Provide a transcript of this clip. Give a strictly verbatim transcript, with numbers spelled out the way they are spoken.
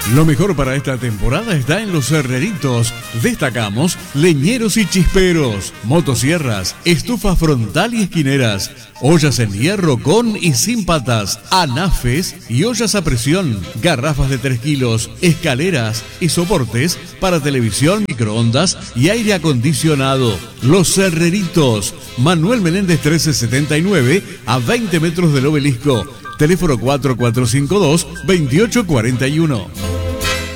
Lo mejor para esta temporada está en Los Herreritos. Destacamos leñeros y chisperos, motosierras, estufa frontal y esquineras, ollas en hierro con y sin patas, anafes y ollas a presión, garrafas de tres kilos, escaleras y soportes para televisión, microondas y aire acondicionado. Los Herreritos, Manuel Menéndez trece setenta y nueve, a veinte metros del Obelisco. Teléfono cuatro cuatro cinco dos, dos ocho cuatro uno.